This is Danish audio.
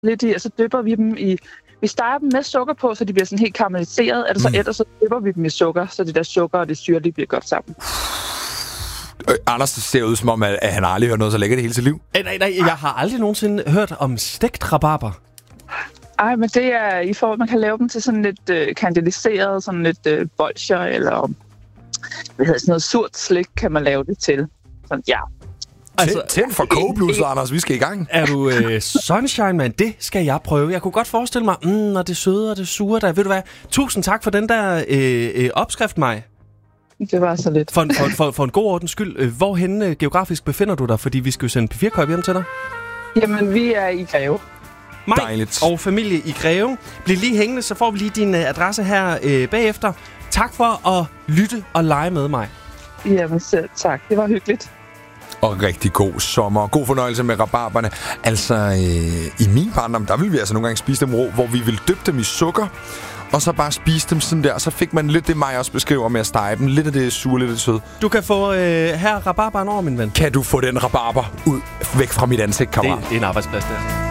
lidt i, og så dypper vi dem i... Vi steger dem med sukker på, så de bliver sådan helt karamelliseret. Er det så ellers, så dypper vi dem i sukker, så det der sukker og det syrlige bliver godt sammen. Anders ser ud som om, at han aldrig hørt noget så lækkert i hele sit liv. Nej, jeg har aldrig nogensinde hørt om stegt rabarber. Ej, men det er i forhold, man kan lave dem til sådan lidt kandiliseret, sådan lidt bolsjer, eller sådan noget surt slik, kan man lave det til. Sådan, ja. Altså, tænd for kogebluset, Anders. Vi skal i gang. Er du sunshine, man? Det skal jeg prøve. Jeg kunne godt forestille mig, når det søde og det sure der. Ved du hvad? Tusind tak for den der opskrift, Maj. Det var så lidt. For en god ordens skyld. Hvorhenne geografisk befinder du dig? Fordi vi skal jo sende P4-køb hjem til dig. Jamen, vi er i Greve. Maj Dejligt. og familie i Greve. Bliv lige hængende, så får vi lige din adresse her bagefter. Tak for at lytte og lege med mig. Jamen selv tak. Det var hyggeligt. Og rigtig god sommer. God fornøjelse med rabarberne. Altså, i min barndom, der ville vi altså nogle gange spise dem rå, hvor vi ville dyppe dem i sukker, og så bare spise dem sådan der. Så fik man lidt det, mig også beskriver med at stege dem. Lidt af det sure, lidt af det søde. Du kan få her rabarberen over, min ven. Kan du få den rabarber ud væk fra mit ansigt, kammerat? Det er en arbejdsplads, der.